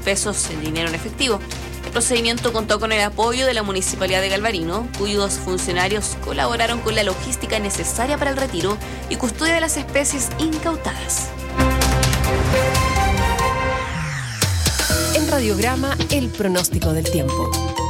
pesos en dinero en efectivo. El procedimiento contó con el apoyo de la Municipalidad de Galvarino, cuyos funcionarios colaboraron con la logística necesaria para el retiro y custodia de las especies incautadas. En Radiograma, el pronóstico del tiempo.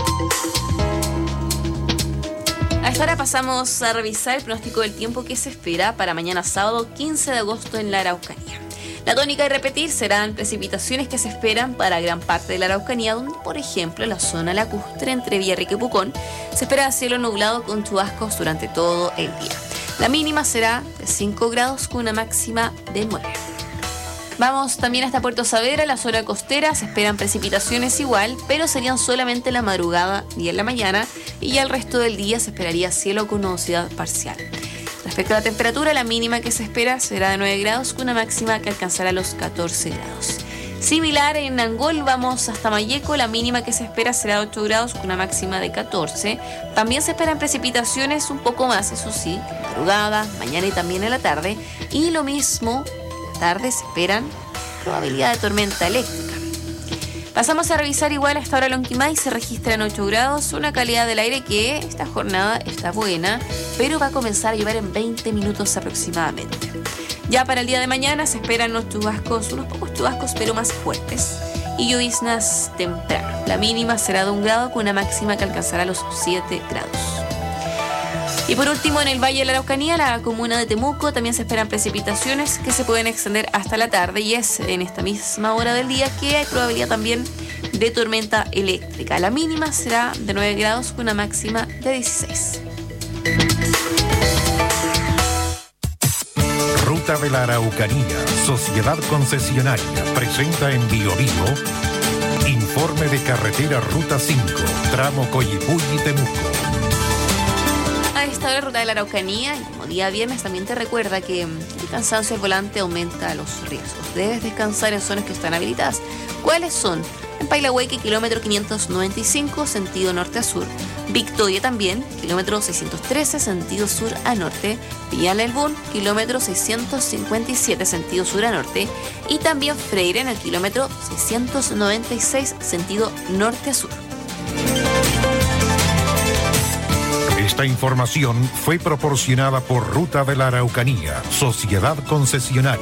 A esta hora pasamos a revisar el pronóstico del tiempo que se espera para mañana sábado 15 de agosto en la Araucanía. La tónica de repetir serán precipitaciones que se esperan para gran parte de la Araucanía, donde, por ejemplo, en la zona lacustre entre Villarrica y Pucón, se espera cielo nublado con chubascos durante todo el día. La mínima será de 5 grados con una máxima de 9. Vamos también hasta Puerto Saavedra, la zona costera, se esperan precipitaciones igual, pero serían solamente en la madrugada y en la mañana, y ya el resto del día se esperaría cielo con nubosidad parcial. Respecto a la temperatura, la mínima que se espera será de 9 grados con una máxima que alcanzará los 14 grados. Similar en Angol, vamos hasta Malleco, la mínima que se espera será de 8 grados con una máxima de 14. También se esperan precipitaciones un poco más, eso sí, madrugada, mañana y también en la tarde. Y lo mismo, en la tarde se esperan probabilidad de tormenta eléctrica. Pasamos a revisar igual a esta hora Lonquimay, se registran 8 grados, una calidad del aire que esta jornada está buena, pero va a comenzar a llover en 20 minutos aproximadamente. Ya para el día de mañana se esperan unos pocos chubascos, pero más fuertes, y lloviznas temprano. La mínima será de 1 grado con una máxima que alcanzará los 7 grados. Y por último, en el Valle de la Araucanía, la comuna de Temuco, también se esperan precipitaciones que se pueden extender hasta la tarde, y es en esta misma hora del día que hay probabilidad también de tormenta eléctrica. La mínima será de 9 grados con una máxima de 16. Ruta de la Araucanía, Sociedad Concesionaria, presenta en BioBio informe de carretera Ruta 5, tramo Coyipulli-Temuco. A esta hora, Ruta de la Araucanía, y como día viernes, también te recuerda que el cansancio al volante aumenta los riesgos. Debes descansar en zonas que están habilitadas. ¿Cuáles son? En Pailahueque, kilómetro 595, sentido norte a sur. Victoria también, kilómetro 613, sentido sur a norte. Villal Elbún, kilómetro 657, sentido sur a norte. Y también Freire, en el kilómetro 696, sentido norte a sur. Esta información fue proporcionada por Ruta de la Araucanía, Sociedad Concesionaria.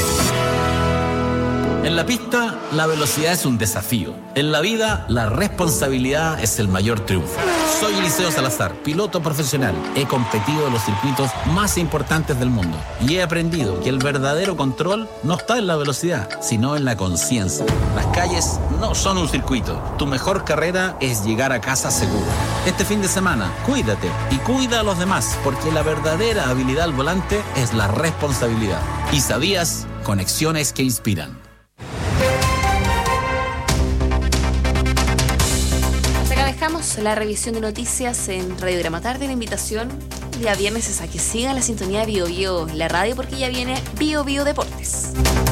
En la pista, la velocidad es un desafío. En la vida, la responsabilidad es el mayor triunfo. Soy Eliseo Salazar, piloto profesional. He competido en los circuitos más importantes del mundo y he aprendido que el verdadero control no está en la velocidad, sino en la conciencia. Las calles no son un circuito. Tu mejor carrera es llegar a casa seguro. Este fin de semana, cuídate y cuida a los demás, porque la verdadera habilidad al volante es la responsabilidad. ¿Y sabías? Conexiones que inspiran. Dejamos la revisión de noticias en Radiograma Tarde. La invitación el día viernes es a que sigan la sintonía de BioBio en la radio, porque ya viene BioBio Deportes.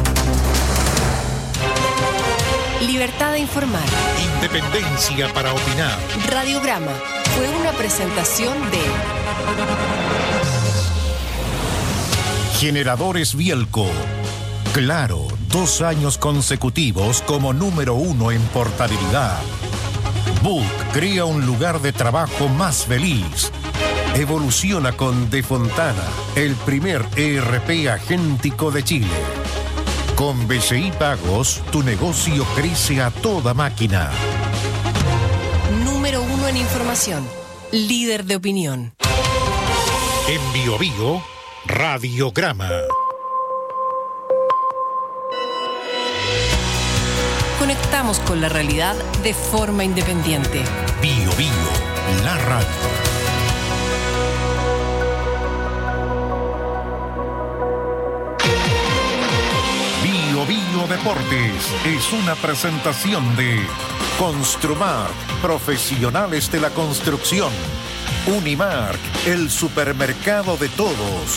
Libertad de informar. Independencia para opinar. Radiograma fue una presentación de Generadores Bielco. Claro, 2 años consecutivos como número 1 en portabilidad. Book crea un lugar de trabajo más feliz. Evoluciona con De Fontana, el primer ERP agéntico de Chile. Con BCI Pagos, tu negocio crece a toda máquina. Número 1 en información. Líder de opinión. En BioBio, Radiograma. Conectamos con la realidad de forma independiente. BioBio, la radio. BioBio Deportes es una presentación de Construmark, profesionales de la construcción. Unimark, el supermercado de todos.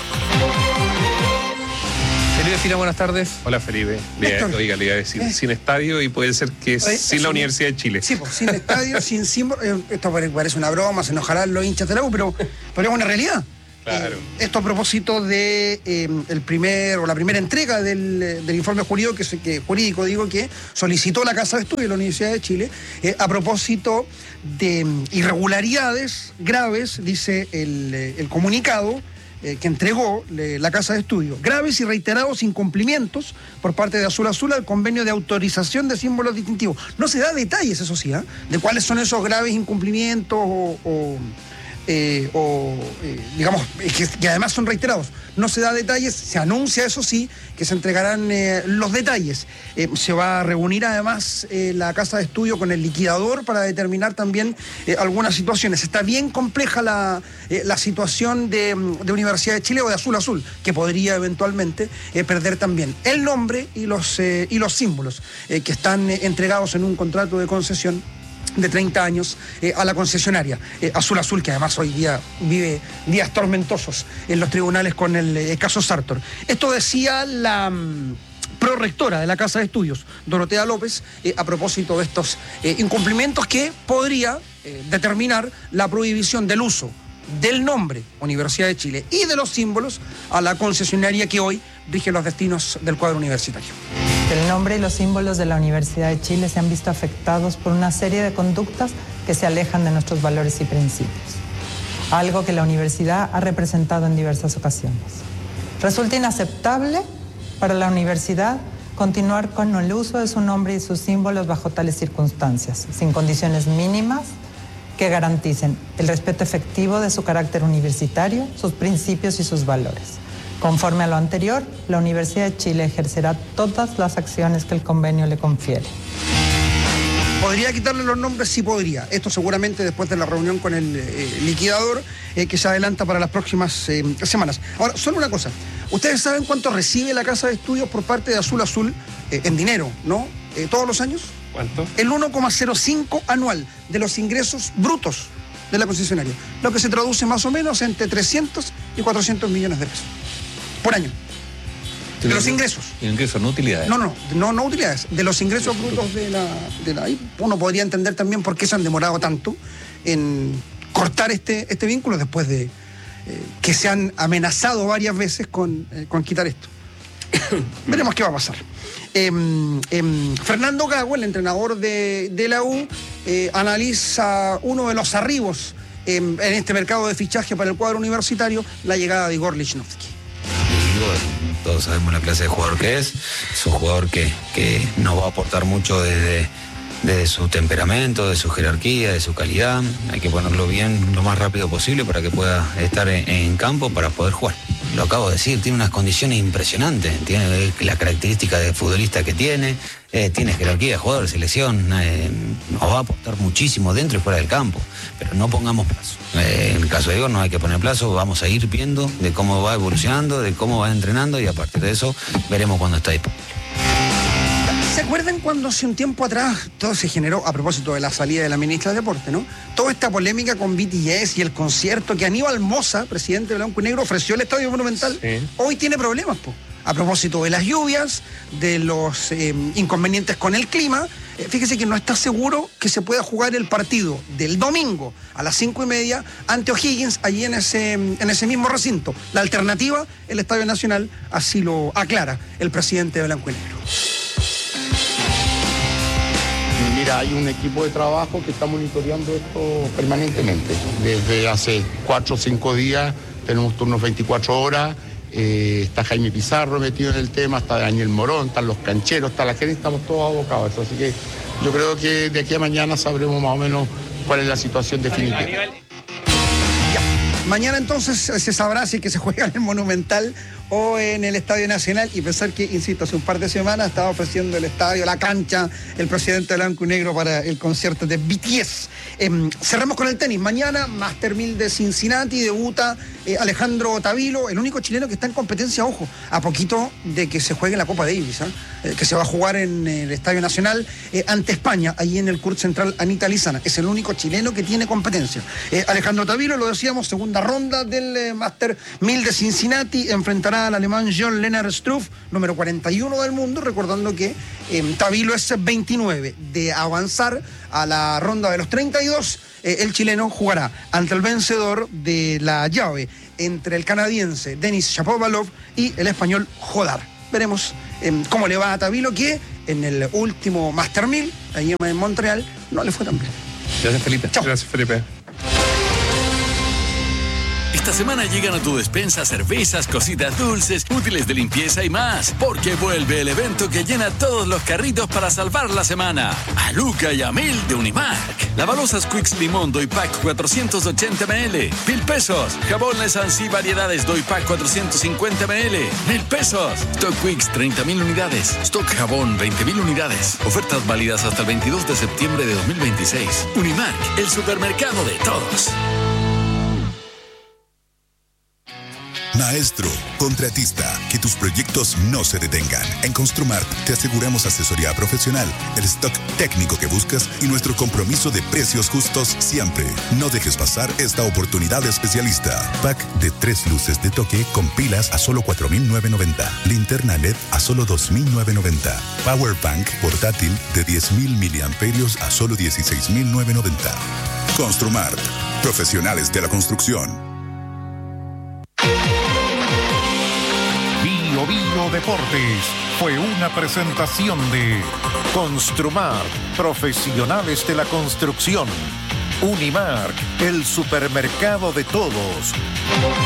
Felipe Fina, buenas tardes. Hola, Felipe. Oiga, le iba a decir sin estadio y puede ser que sin la Universidad de Chile. Sí, pues sin estadio, sin símbolo. Esto parece una broma, se enojarán los hinchas de la U, pero es una realidad. Claro. Esto a propósito de la primera entrega del informe jurídico que solicitó la Casa de Estudios de la Universidad de Chile a propósito de irregularidades graves, dice el comunicado que entregó la Casa de Estudios, graves y reiterados incumplimientos por parte de Azul Azul al convenio de autorización de símbolos distintivos. No se da detalles, eso sí, de cuáles son esos graves incumplimientos digamos, que además son reiterados. No se da detalles, se anuncia, eso sí, que se entregarán los detalles. Se va a reunir además la Casa de Estudio con el liquidador para determinar también algunas situaciones. Está bien compleja la situación de Universidad de Chile o de Azul Azul, que podría eventualmente perder también el nombre y los símbolos que están entregados en un contrato de concesión de 30 años a la concesionaria Azul Azul, que además hoy día vive días tormentosos en los tribunales con el caso Sartor. Esto decía la prorectora de la Casa de Estudios, Dorotea López, a propósito de estos incumplimientos que podría determinar la prohibición del uso del nombre Universidad de Chile y de los símbolos a la concesionaria que hoy rige los destinos del cuadro universitario. El nombre y los símbolos de la Universidad de Chile se han visto afectados por una serie de conductas que se alejan de nuestros valores y principios, algo que la universidad ha representado en diversas ocasiones. Resulta inaceptable para la universidad continuar con el uso de su nombre y sus símbolos bajo tales circunstancias, sin condiciones mínimas que garanticen el respeto efectivo de su carácter universitario, sus principios y sus valores. Conforme a lo anterior, la Universidad de Chile ejercerá todas las acciones que el convenio le confiere. ¿Podría quitarle los nombres? Sí podría. Esto seguramente después de la reunión con el liquidador que se adelanta para las próximas semanas. Ahora, solo una cosa. ¿Ustedes saben cuánto recibe la Casa de Estudios por parte de Azul Azul en dinero, no? ¿Todos los años? ¿Cuánto? El 1,05 anual de los ingresos brutos de la concesionaria, lo que se traduce más o menos entre 300 y 400 millones de pesos por año. De los ingresos. Ingresos, no utilidades. No utilidades. De los ingresos brutos de la. Uno podría entender también por qué se han demorado tanto en cortar este vínculo después de que se han amenazado varias veces con quitar esto. Veremos qué va a pasar. Fernando Gago, el entrenador de la U, analiza uno de los arribos en este mercado de fichaje para el cuadro universitario, la llegada de Igor Lichnowsky. Todos sabemos la clase de jugador que es un jugador que nos va a aportar mucho desde su temperamento, de su jerarquía, de su calidad. Hay que ponerlo bien lo más rápido posible para que pueda estar en campo para poder jugar. Lo acabo de decir, tiene unas condiciones impresionantes, tiene la característica de futbolista que tiene jerarquía de jugador de selección, nos va a aportar muchísimo dentro y fuera del campo, pero no pongamos plazo. En el caso de Igor no hay que poner plazo, vamos a ir viendo de cómo va evolucionando, de cómo va entrenando y a partir de eso veremos cuándo está disponible. ¿Se acuerdan cuando hace un tiempo atrás todo se generó, a propósito de la salida de la ministra de Deporte, ¿no? Toda esta polémica con BTS y el concierto que Aníbal Mosa, presidente de Blanco y Negro, ofreció al Estadio Monumental, sí. Hoy tiene problemas, a propósito de las lluvias, de los inconvenientes con el clima. Fíjese que no está seguro que se pueda jugar el partido del domingo a las 5:30 ante O'Higgins, allí en ese mismo recinto. La alternativa, el Estadio Nacional, así lo aclara el presidente de Blanco y Negro. Mira, hay un equipo de trabajo que está monitoreando esto permanentemente. Desde hace 4 o 5 días tenemos turnos 24 horas. Está Jaime Pizarro metido en el tema, está Daniel Morón, están los cancheros, está la gente, estamos todos abocados a esto. Así que yo creo que de aquí a mañana sabremos más o menos cuál es la situación definitiva. Mañana entonces se sabrá si que se juega en el Monumental o en el Estadio Nacional, y pensar que, insisto, hace un par de semanas estaba ofreciendo el estadio, la cancha, el presidente de Blanco y Negro para el concierto de BTS. Cerramos con el tenis. Mañana, Master 1000 de Cincinnati, debuta Alejandro Tavilo, el único chileno que está en competencia, ojo, a poquito de que se juegue la Copa Davis, que se va a jugar en el Estadio Nacional ante España, allí en el Court Central Anita Lizana. Es el único chileno que tiene competencia. Alejandro Tavilo, lo decíamos, segunda ronda del Master 1000 de Cincinnati, enfrentará al alemán John-Lennart Struff, número 41 del mundo, recordando que Tavilo es 29. De avanzar a la ronda de los 32, el chileno jugará ante el vencedor de la llave entre el canadiense Denis Shapovalov y el español Jodar. Veremos cómo le va a Tabilo, que en el último Master 1000, ahí en Montreal, no le fue tan bien. Gracias, Felipe. Chao. Gracias, Felipe. Esta semana llegan a tu despensa cervezas, cositas dulces, útiles de limpieza y más, porque vuelve el evento que llena todos los carritos para salvar la semana. A Luca y a Mil de Unimark. Lavalosas Quicks Limón Doy Pack 480 ml, 1,000 pesos. Jabón Lesansi Variedades Doy Pack 450 ml, 1,000 pesos. Stock Quicks 30,000 unidades. Stock Jabón 20,000 unidades. Ofertas válidas hasta el 22 de septiembre de 2026. Unimark, el supermercado de todos. Maestro, contratista, que tus proyectos no se detengan. En Construmart te aseguramos asesoría profesional, el stock técnico que buscas y nuestro compromiso de precios justos siempre. No dejes pasar esta oportunidad especialista. Pack de 3 luces de toque con pilas a solo 4,990. Linterna LED a solo 2,990. Power Bank portátil de 10,000 miliamperios a solo 16,990. Construmart, profesionales de la construcción. Bio Deportes fue una presentación de Construmar, profesionales de la construcción. Unimark, el supermercado de todos.